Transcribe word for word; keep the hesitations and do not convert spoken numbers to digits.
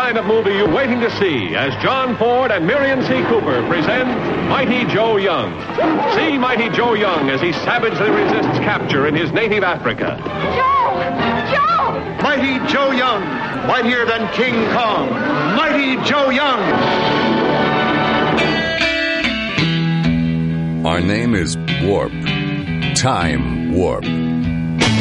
kind of movie you're waiting to see as John Ford and Miriam C. Cooper present Mighty Joe Young. See Mighty Joe Young as he savagely resists capture in his native Africa. Joe! Joe! Mighty Joe Young, mightier than King Kong. Mighty Joe Young. Our name is Warp. Time Warp.